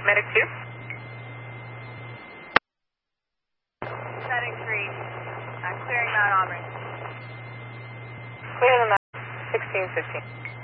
Medic 2. Medic 3. Clearing Mount Auburn. Clear the Mount 1615.